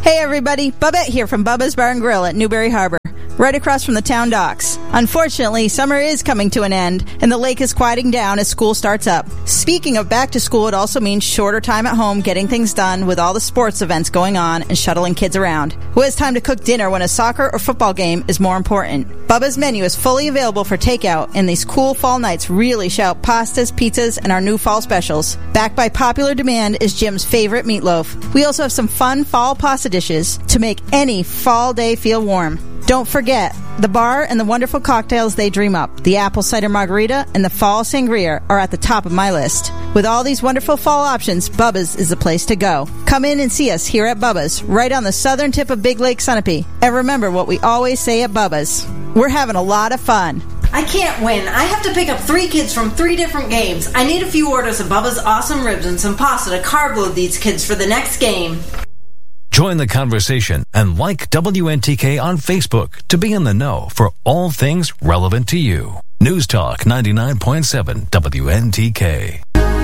Hey everybody, Bubette here from Bubba's Bar and Grill at Newberry Harbor, right across from the town docks. Unfortunately, summer is coming to an end, and the lake is quieting down as school starts up. Speaking of back to school, it also means shorter time at home getting things done with all the sports events going on and shuttling kids around. Who has time to cook dinner when a soccer or football game is more important? Bubba's menu is fully available for takeout, and these cool fall nights really shout pastas, pizzas, and our new fall specials. Backed by popular demand is Jim's favorite meatloaf. We also have some fun fall pasta dishes to make any fall day feel warm. Don't forget, the bar and the wonderful cocktails they dream up, the apple cider margarita and the fall sangria, are at the top of my list. With all these wonderful fall options, Bubba's is the place to go. Come in and see us here at Bubba's, right on the southern tip of Big Lake Sunapee. And remember what we always say at Bubba's: we're having a lot of fun. I can't win. I have to pick up 3 kids from 3 different games. I need a few orders of Bubba's awesome ribs and some pasta to carb load these kids for the next game. Join the conversation and like WNTK on Facebook to be in the know for all things relevant to you. News Talk 99.7 WNTK.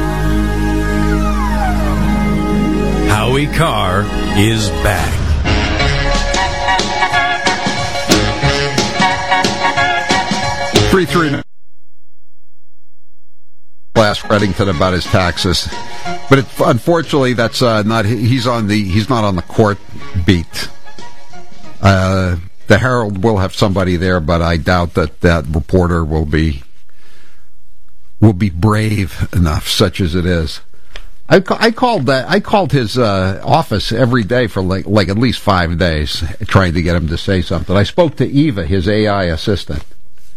Howie Carr is back. Last Reddington about his taxes, but unfortunately that's not. He's not on the court beat. The Herald will have somebody there, but I doubt that reporter will be brave enough, such as it is. I called his office every day for like at least 5 days, trying to get him to say something. I spoke to Eva, his AI assistant.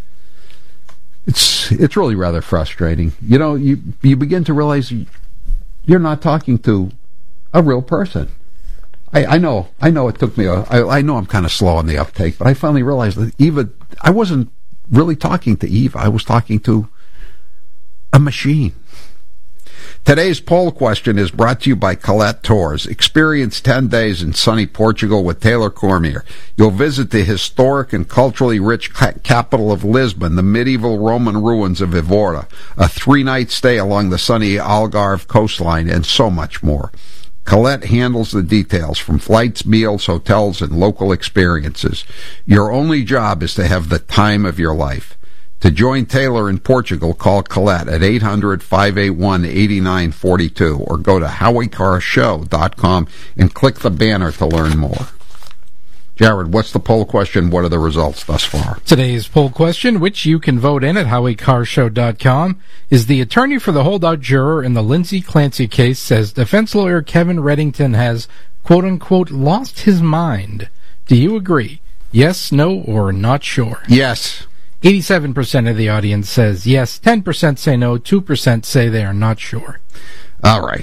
It's really rather frustrating. You know, you begin to realize you're not talking to a real person. I know it took me I know I'm kind of slow on the uptake, but I finally realized that Eva, I wasn't really talking to Eva. I was talking to a machine. Today's poll question is brought to you by Colette Tours. Experience 10 days in sunny Portugal with Taylor Cormier. You'll visit the historic and culturally rich capital of Lisbon, the medieval Roman ruins of Évora, a 3-night stay along the sunny Algarve coastline, and so much more. Colette handles the details, from flights, meals, hotels, and local experiences. Your only job is to have the time of your life. To join Taylor in Portugal, call Colette at 800-581-8942 or go to HowieCarrShow.com and click the banner to learn more. Jared, what's the poll question? What are the results thus far? Today's poll question, which you can vote in at HowieCarrShow.com, is the attorney for the holdout juror in the Lindsay Clancy case says defense lawyer Kevin Reddington has, quote-unquote, lost his mind. Do you agree? Yes, no, or not sure? Yes. 87% of the audience says yes, 10% say no, 2% say they are not sure. All right.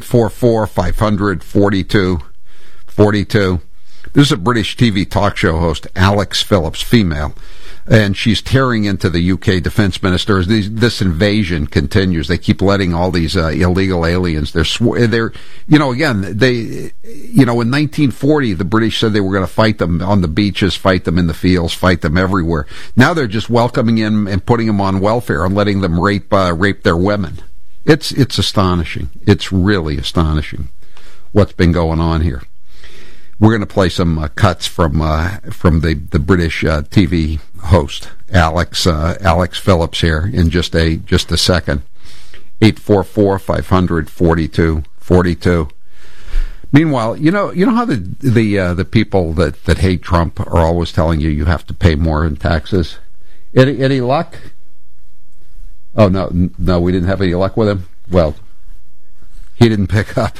844-500-4242. This is a British TV talk show host, Alex Phillips, female, and she's tearing into the UK defense minister as this invasion continues. They keep letting all these illegal aliens. They're in 1940, the British said they were going to fight them on the beaches, fight them in the fields, fight them everywhere. Now they're just welcoming in and putting them on welfare and letting them rape their women. It's astonishing. It's really astonishing what's been going on here. We're going to play some cuts from the British TV host Alex Phillips here in just a second. 844-500-4242. Meanwhile, you know how the people that hate Trump are always telling you have to pay more in taxes. Any luck? Oh no, we didn't have any luck with him. Well, he didn't pick up.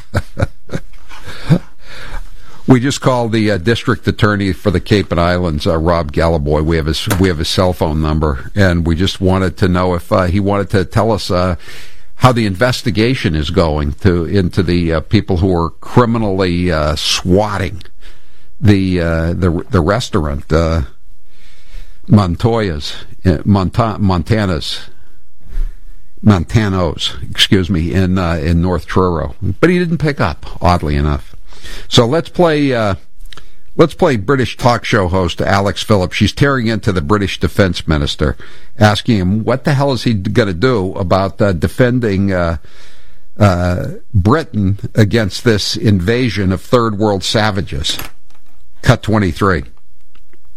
We just called the district attorney for the Cape and Islands, Rob Galliboy. We have his cell phone number, and we just wanted to know if he wanted to tell us how the investigation is going into the people who are criminally swatting the restaurant Montanos, in North Truro. But he didn't pick up, oddly enough. So let's play British talk show host Alex Phillips. She's tearing into the British defense minister, asking him what the hell is he going to do about defending Britain against this invasion of third world savages. Cut 23.